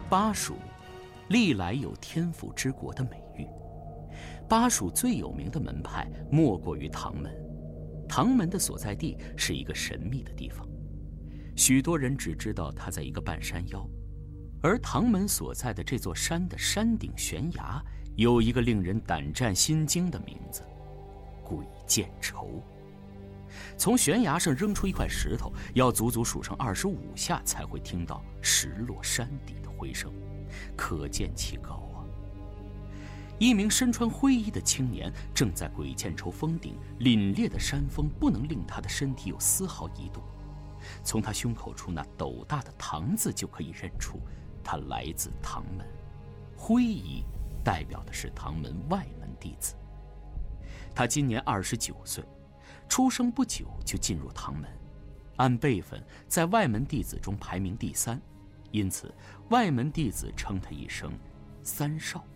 巴蜀历来有天府之国的美誉，巴蜀最有名的门派莫过于唐门。唐门的所在地是一个神秘的地方，许多人只知道它在一个半山腰，而唐门所在的这座山的山顶悬崖有一个令人胆战心惊的名字——鬼见愁。从悬崖上扔出一块石头，要足足数上25下才会听到石落山底的回声，可见其高啊！一名身穿灰衣的青年正在鬼见愁峰顶，凛冽的山峰不能令他的身体有丝毫移动。从他胸口处那斗大的唐字就可以认出，他来自唐门。灰衣代表的是唐门外门弟子。他今年29岁。出生不久就进入唐门，按辈分在外门弟子中排名第3，因此外门弟子称他一声三少。